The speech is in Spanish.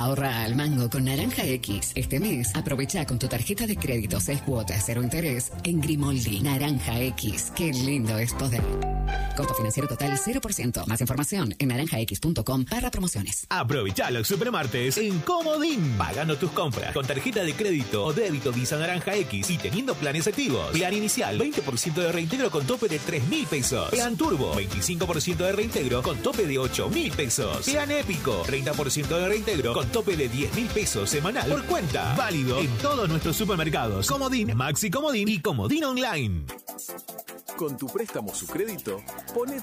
Ahorra al mango con Naranja X. Este mes, aprovecha con tu tarjeta de crédito 6 cuotas, 0 interés en Grimoldi. Naranja X. Qué lindo es poder. Costo financiero total 0%. Más información en naranjax.com/promociones. Aprovecha los supermartes en Comodín. Pagando tus compras con tarjeta de crédito o débito Visa Naranja X y teniendo planes activos. Plan inicial, 20% de reintegro con tope de 3.000 pesos. Plan Turbo, 25% de reintegro con tope de 8.000 pesos. Plan Épico, 30% de reintegro con tope de 10.000 pesos semanal por cuenta. Válido en todos nuestros supermercados. Comodín, Maxi Comodín y Comodín Online. Con tu préstamo Su Crédito, poné